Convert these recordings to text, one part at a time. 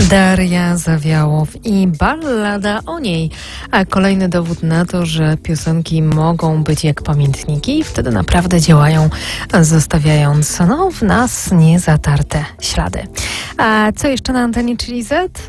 Daria Zawiałow i ballada o niej. A kolejny dowód na to, że piosenki mogą być jak pamiętniki i wtedy naprawdę działają, zostawiając w nas niezatarte ślady. A co jeszcze na antenie Chili Z?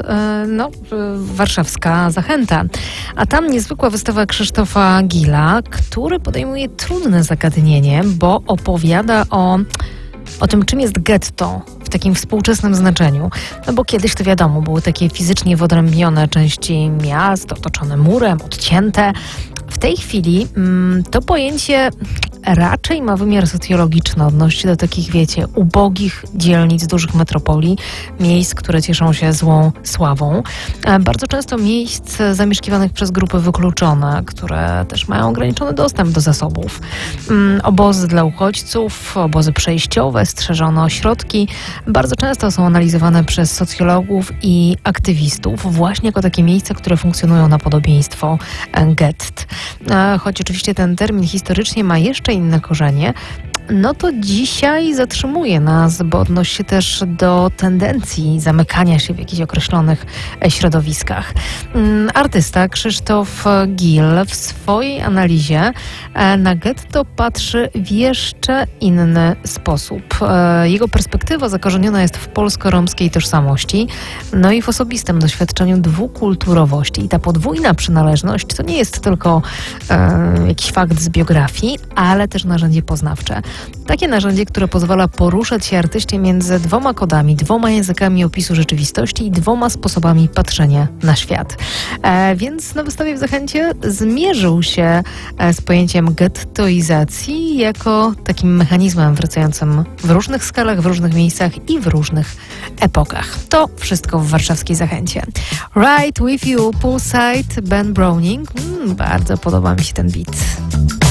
Warszawska Zachęta. A tam niezwykła wystawa Krzysztofa Gilla, który podejmuje trudne zagadnienie, bo opowiada o tym, czym jest getto w takim współczesnym znaczeniu. No bo kiedyś to wiadomo, były takie fizycznie wyodrębnione części miast, otoczone murem, odcięte. W tej chwili to pojęcie raczej ma wymiar socjologiczny, odnosi się do takich, ubogich dzielnic dużych metropolii, miejsc, które cieszą się złą sławą. Bardzo często miejsc zamieszkiwanych przez grupy wykluczone, które też mają ograniczony dostęp do zasobów. Obozy dla uchodźców, obozy przejściowe, strzeżone ośrodki bardzo często są analizowane przez socjologów i aktywistów właśnie jako takie miejsca, które funkcjonują na podobieństwo gett. Choć oczywiście ten termin historycznie ma jeszcze inne korzenie, no to dzisiaj zatrzymuje nas, bo odnosi się też do tendencji zamykania się w jakichś określonych środowiskach. Artysta Krzysztof Gill w swojej analizie na getto patrzy w jeszcze inny sposób. Jego perspektywa zakorzeniona jest w polsko-romskiej tożsamości, no i w osobistym doświadczeniu dwukulturowości. I ta podwójna przynależność to nie jest tylko jakiś fakt z biografii, ale też narzędzie poznawcze. Takie narzędzie, które pozwala poruszać się artyście między dwoma kodami, dwoma językami opisu rzeczywistości i dwoma sposobami patrzenia na świat. Więc na wystawie w Zachęcie zmierzył się z pojęciem gettoizacji jako takim mechanizmem wracającym w różnych skalach, w różnych miejscach i w różnych epokach. To wszystko w warszawskiej Zachęcie. Right with you, Poolside, Ben Browning. Bardzo podoba mi się ten beat.